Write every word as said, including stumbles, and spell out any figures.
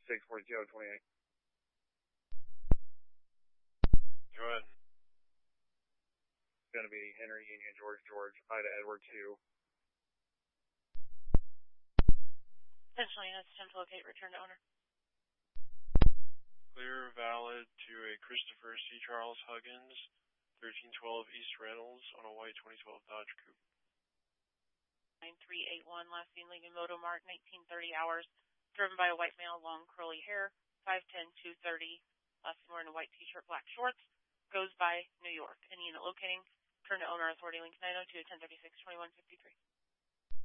six forty-two out of twenty-eight. Go ahead. It's going to be Henry Union George George, Ida Edward two. Central units, attempt to locate, return to owner. Clear valid to a Christopher C. Charles Huggins, thirteen twelve East Reynolds on a white twenty twelve Dodge Coupe. nine three eight one, last seen leaving Moto Mart, nineteen thirty hours, driven by a white male, long curly hair, five ten two thirty, last seen wearing a white t-shirt, black shorts, goes by New York. Any unit locating, turn to owner, authority link nine oh two, ten thirty-six, twenty-one fifty-three.